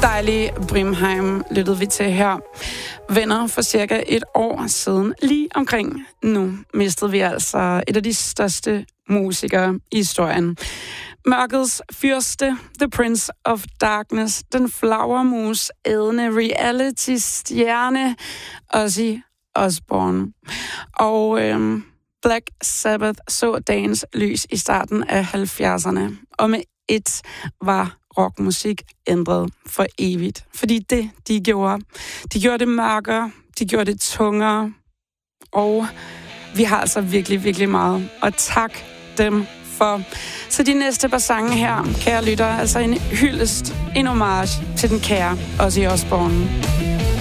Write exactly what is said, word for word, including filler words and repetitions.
Dejlig Brimheim lyttede vi til her. Venner, for cirka et år siden, lige omkring nu, mistede vi altså et af de største musikere i historien. Mørkets fyrste, The Prince of Darkness, den flagermus ædende reality-stjerne, Ozzy Osbourne. Og øhm, Black Sabbath så dagens lys i starten af halvfjerdserne, og med et var rockmusik ændret for evigt. Fordi det, de gjorde, de gjorde det mørkere, de gjorde det tungere, og vi har altså virkelig, virkelig meget at takke dem for. Så de næste par sange her, kære lytter, altså en hyldest, en homage til den kære Ozzy Osbourne.